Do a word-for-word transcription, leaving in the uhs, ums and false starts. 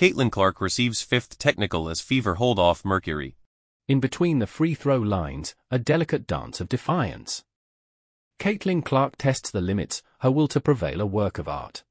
Caitlin Clark receives fifth technical as Fever hold off Mercury. In between the free throw lines, a delicate dance of defiance. Caitlin Clark tests the limits, her will to prevail a work of art.